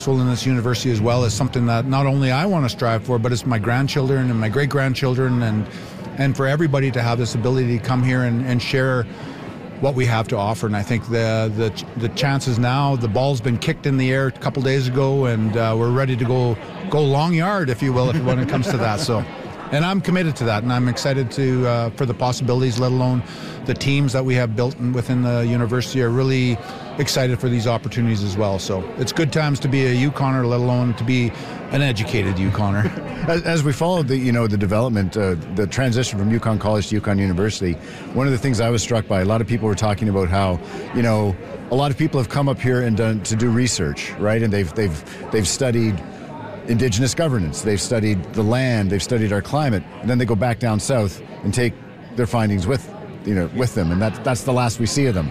in this university as well is something that not only I want to strive for, but it's my grandchildren and my great-grandchildren and for everybody to have this ability to come here and share what we have to offer. And I think the chances now, the ball's been kicked in the air a couple days ago, and we're ready to go long yard, if you will, when it comes to that. So, and I'm committed to that, and I'm excited to for the possibilities, let alone the teams that we have built within the university are really excited for these opportunities as well. So it's good times to be a Yukoner, let alone to be an educated Yukoner. As we followed the development, the transition from Yukon College to Yukon University, one of the things I was struck by, a lot of people were talking about how, a lot of people have come up here and to do research, right? And they've studied Indigenous governance, they've studied the land, they've studied our climate, and then they go back down south and take their findings with them, and that's the last we see of them.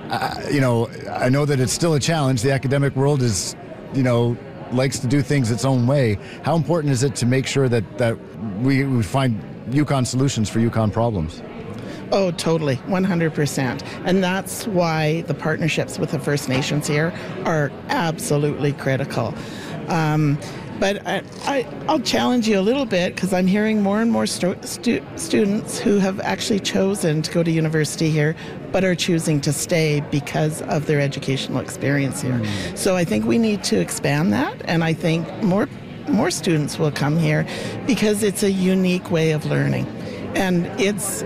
I know that it's still a challenge. The academic world is, likes to do things its own way. How important is it to make sure that we find Yukon solutions for Yukon problems? Oh, totally, 100%. And that's why the partnerships with the First Nations here are absolutely critical. But I'll challenge you a little bit, because I'm hearing more and more students who have actually chosen to go to university here but are choosing to stay because of their educational experience here. So I think we need to expand that, and I think more students will come here because it's a unique way of learning. And it's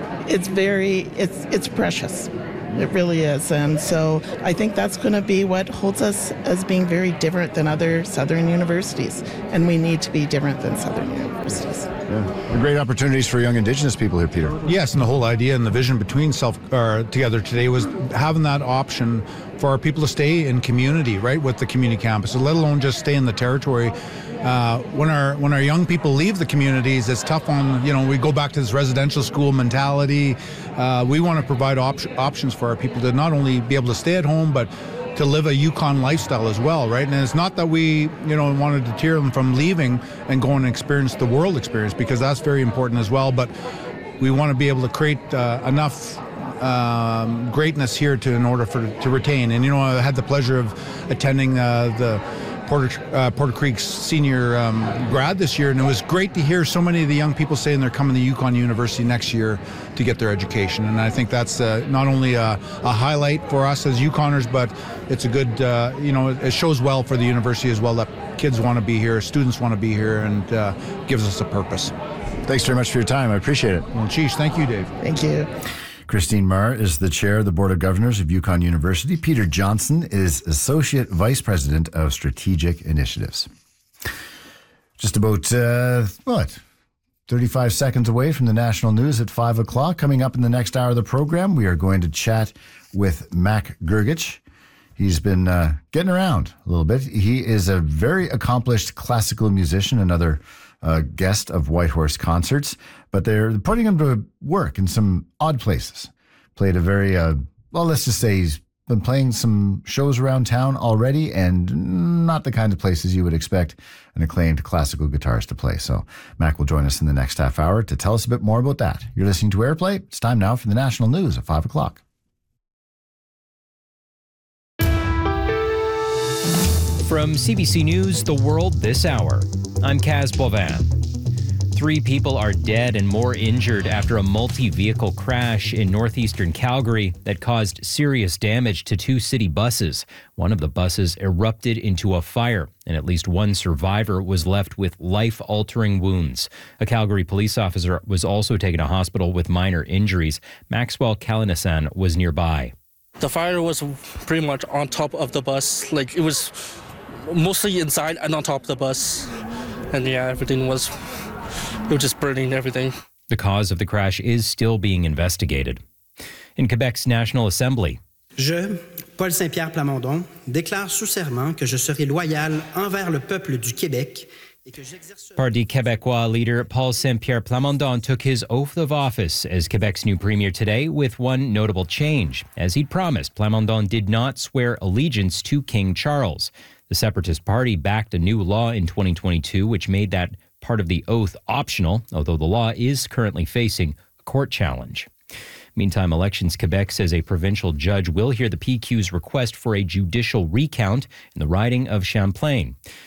precious. It really is. And so I think that's going to be what holds us as being very different than other Southern universities. And we need to be different than Southern universities. Yeah. Great opportunities for young Indigenous people here, Peter. Yes, and the whole idea and the vision between Together Today was having that option for our people to stay in community, right, with the community campus, let alone just stay in the territory. When our young people leave the communities, it's tough on, we go back to this residential school mentality. We want to provide options for our people to not only be able to stay at home, but to live a Yukon lifestyle as well, right? And it's not that we, want to deter them from leaving and going and experience the world experience, because that's very important as well. But we want to be able to create enough greatness here in order to retain. And I had the pleasure of attending the Porter Creek senior grad this year, and it was great to hear so many of the young people saying they're coming to Yukon University next year to get their education. And I think that's not only a highlight for us as Yukoners, but it's a good, it shows well for the university as well that kids want to be here, students want to be here, and gives us a purpose. Thanks very much for your time. I appreciate it. Well, geez, thank you, Dave. Thank you. Christine Marr is the chair of the Board of Governors of Yukon University. Peter Johnson is Associate Vice President of Strategic Initiatives. Just about, 35 seconds away from the national news at 5 o'clock. Coming up in the next hour of the program, we are going to chat with Mac Grgich. He's been getting around a little bit. He is a very accomplished classical musician, another guest of Whitehorse Concerts, but they're putting him to work in some odd places. Played a very, let's just say he's been playing some shows around town already, and not the kind of places you would expect an acclaimed classical guitarist to play. So Mac will join us in the next half hour to tell us a bit more about that. You're listening to Airplay. It's time now for the national news at 5 o'clock. From CBC News, The World This Hour, I'm Kaz Boivin. 3 people are dead and more injured after a multi-vehicle crash in northeastern Calgary that caused serious damage to 2 city buses. One of the buses erupted into a fire, and at least 1 survivor was left with life-altering wounds. A Calgary police officer was also taken to hospital with minor injuries. Maxwell Kalinasan was nearby. The fire was pretty much on top of the bus. It was mostly inside and on top of the bus. And everything was just burning everything. The cause of the crash is still being investigated. In Quebec's National Assembly, Je, Paul Saint-Pierre Plamondon, déclare sous serment que je serai loyal envers le peuple du Québec. Parti Québécois leader Paul Saint-Pierre Plamondon took his oath of office as Quebec's new premier today, with one notable change. As he'd promised, Plamondon did not swear allegiance to King Charles. The Separatist Party backed a new law in 2022 which made that part of the oath optional, although the law is currently facing a court challenge. Meantime, Elections Quebec says a provincial judge will hear the PQ's request for a judicial recount in the riding of Champlain.